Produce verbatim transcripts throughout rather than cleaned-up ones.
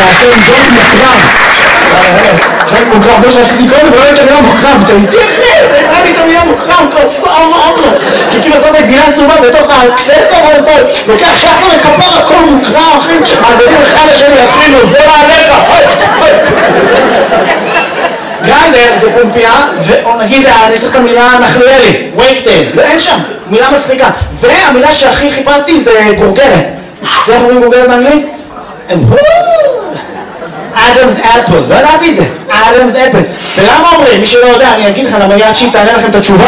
נעשה עם זאת מוקרם. עכשיו מוקרם, זה שרציתי קודם, ולא את המילה מוקרם, אתה איתי אחרי, אתה לי את המילה מוקרם, כוסו, אמרו. כי כאילו עושה את הגבינה צהובה בתוך הקססטה, ואז אתה לוקח שחר וכפר, הכל מוקרם, אחים, מעבדים אחד השני, אפילו, זה מעליך, גרנדר זה פומפיה, או נגיד, אני צריך את המילה נחליאלי, וייקטייל, ואין שם, מילה מצחיקה. והמילה שהכי חיפשתי זה גורגרת. זה איך אומרים גורגרת באנגלית? אדמס אפל, לא ידעתי את זה, אדמס אפל. ולמה אומרים? מי שלא יודע, אני אגיד לך, למה יד שהיא תענה לכם את התשובה?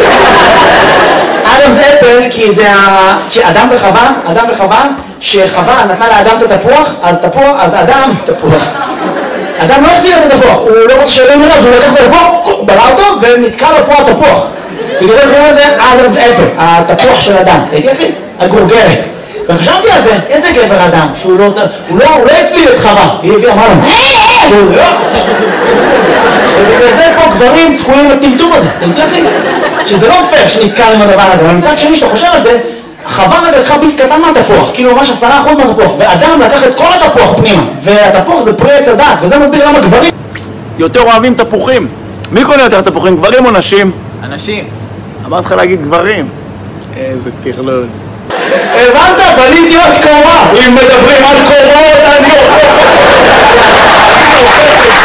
אדמס אפל, כי זה אדם וחווה, אדם וחווה, שחווה נתנה לאדם את התפוח, אז תפוח, אז אדם, תפוח. אדם לא החזיר את התפוח, הוא לא רוצה שאלה מראה, אז הוא לקח את התפוח, הוא בלע אותו ונתקע לו פה התפוח. בגלל זה קוראים לזה אדמס אפל, התפוח של אדם. אתה איתי אחי? הגורגרת. וחשבתי על זה, איזה גבר אדם, שהוא לא, הוא לא, הוא לא הפליל את חווה, היא הביאה, אמרה לו, הוא לא. ובגלל זה פה גברים תקועים בטמטום הזה, אתה איתי אחי? שזה לא פייר שנתקע עם הדבר הזה, אבל מצד שני שאתה חושב על זה, חווה רק לקחה ביס קטן מהתפוח, כאילו ממש עשרה אחוז מהתפוח, ואדם לקח את כל התפוח פנימה, והתפוח זה פרי עץ הדעת, וזה מסביר למה גברים יותר אוהבים תפוחים. מי קונה יותר תפוחים, גברים או נשים? אנשים. אמרת לך להגיד גברים. איזה תכלול. הבנת? בניתי עוד קומה. אם מדברים על קומות, אני אוכל.